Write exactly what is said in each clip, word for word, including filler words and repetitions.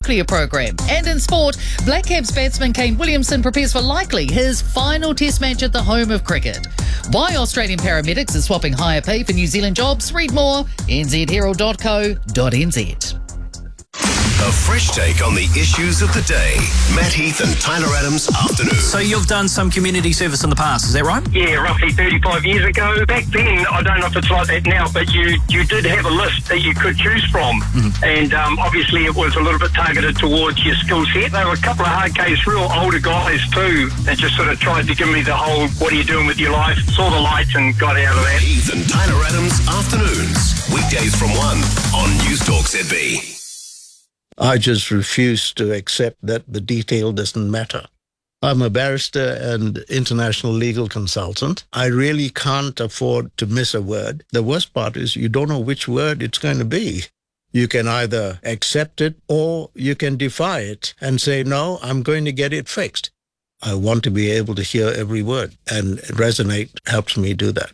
nuclear program. And in sport, Black Caps batsman Kane Williamson prepares for likely his final test match at the home of cricket. Why Australian paramedics are swapping higher pay for New Zealand jobs? Read more, n z herald dot co dot n z. A fresh take on the issues of the day. Matt Heath and Tyler Adams, afternoon. So you've done some community service in the past, is that right? Yeah, roughly thirty-five years ago. Back then, I don't know if it's like that now, but you, you did have a list that you could choose from. Mm-hmm. And um, obviously it was a little bit targeted towards your skill set. There were a couple of hard case, real older guys too, that just sort of tried to give me the whole, what are you doing with your life? Saw the lights and got out of that. Heath and Tyler Adams, afternoons. Weekdays from one on News Talk Z B. I just refuse to accept that the detail doesn't matter. I'm a barrister and international legal consultant. I really can't afford to miss a word. The worst part is you don't know which word it's going to be. You can either accept it or you can defy it and say, no, I'm going to get it fixed. I want to be able to hear every word, and Resonate helps me do that.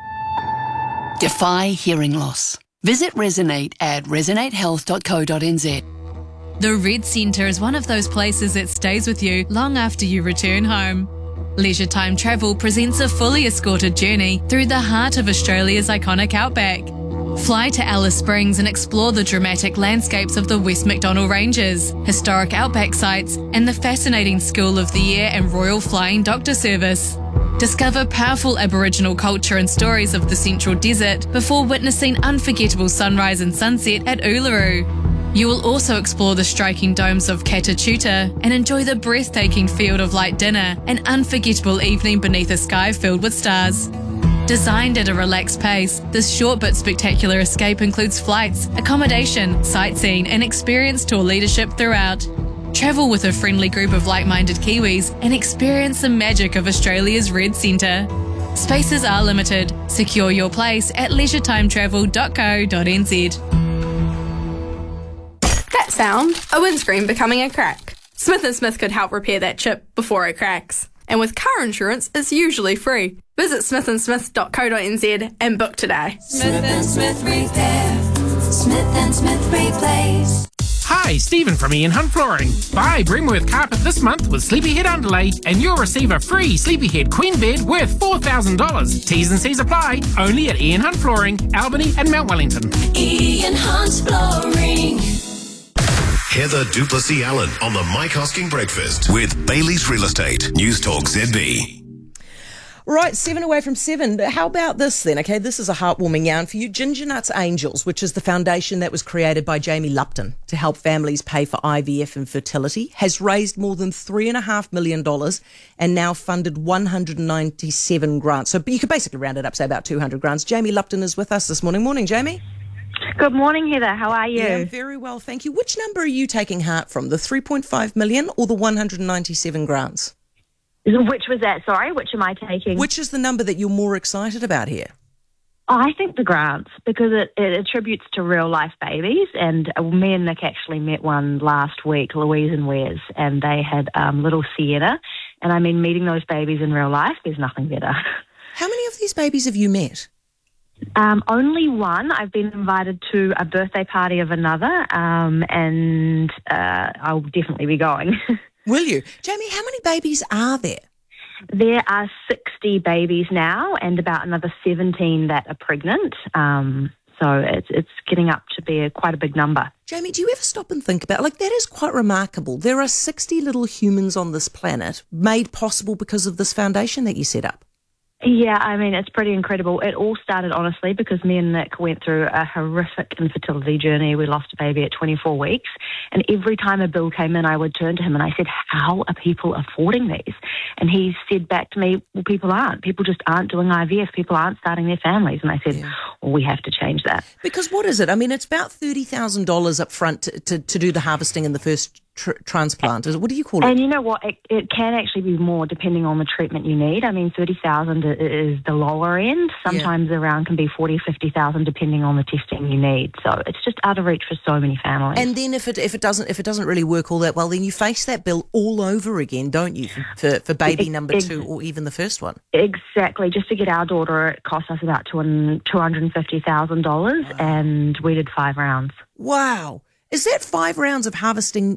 Defy hearing loss. Visit Resonate at resonate health dot co dot n z. The Red Centre is one of those places that stays with you long after you return home. Leisure Time Travel presents a fully escorted journey through the heart of Australia's iconic outback. Fly to Alice Springs and explore the dramatic landscapes of the West Macdonnell Ranges, historic outback sites, and the fascinating School of the Air and Royal Flying Doctor Service. Discover powerful Aboriginal culture and stories of the Central Desert before witnessing unforgettable sunrise and sunset at Uluru. You will also explore the striking domes of Katachuta and enjoy the breathtaking Field of Light dinner, an unforgettable evening beneath a sky filled with stars. Designed at a relaxed pace, this short but spectacular escape includes flights, accommodation, sightseeing, and experienced tour leadership throughout. Travel with a friendly group of like-minded Kiwis and experience the magic of Australia's Red Centre. Spaces are limited. Secure your place at leisure time travel dot co dot n z. That sound, a windscreen becoming a crack. Smith and Smith could help repair that chip before it cracks. And with car insurance, it's usually free. Visit smith and smith dot co dot n z and book today. Smith and Smith Repair. Smith and Smith Replace. Hi, Stephen from Ian Hunt Flooring. Buy Brimworth Carpet this month with Sleepyhead Underlay and you'll receive a free Sleepyhead Queen Bed worth four thousand dollars. T's and C's apply, only at Ian Hunt Flooring, Albany and Mount Wellington. Ian Hunt Flooring. Heather Duplessis Allen on the Mike Hosking Breakfast with Bailey's Real Estate. News Talk Z B. Right, seven away from seven. How about this then? Okay, this is a heartwarming yarn for you. Ginger Nuts Angels, which is the foundation that was created by Jamie Lupton to help families pay for I V F and fertility, has raised more than three and a half million dollars and now funded one hundred ninety-seven grants. So you could basically round it up, say about two hundred grants. Jamie Lupton is with us this morning. Morning, Jamie. Good morning, Heather. How are you? Yeah, I'm very well, thank you. Which number are you taking heart from, the three point five million or the one hundred ninety-seven grants? Which was that? Sorry, which am I taking? Which is the number that you're more excited about here? Oh, I think the grants, because it, it attributes to real life babies. And uh, me and Nick actually met one last week, Louise and Wes, and they had um, little Sienna. And I mean, meeting those babies in real life, there's nothing better. How many of these babies have you met? Um, only one. I've been invited to a birthday party of another, um, and uh, I'll definitely be going. Will you? Jamie, how many babies are there? There are sixty babies now and about another seventeen that are pregnant. Um, so it's it's getting up to be a, quite a big number. Jamie, do you ever stop and think about, like, that is quite remarkable. There are sixty little humans on this planet made possible because of this foundation that you set up. Yeah, I mean, it's pretty incredible. It all started, honestly, because me and Nick went through a horrific infertility journey. We lost a baby at twenty-four weeks. And every time a bill came in, I would turn to him and I said, how are people affording these? And he said back to me, well, people aren't. People just aren't doing I V F. People aren't starting their families. And I said, yeah. well, we have to change that. Because what is it? I mean, it's about thirty thousand dollars up front to, to, to do the harvesting in the first tr- transplant. What do you call it? And you know what? It, it can actually be more depending on the treatment you need. I mean, thirty thousand dollars is the lower end. Sometimes yeah. around can be forty thousand dollars, fifty thousand dollars depending on the testing you need. So it's just out of reach for so many families. And then if it if it doesn't if it doesn't really work all that well, then you face that bill all over again, don't you, for, for baby it, number it, two or even the first one? Exactly. Just to get our daughter, it cost us about two hundred fifty thousand dollars, wow. and we did five rounds. Wow. Is that five rounds of harvesting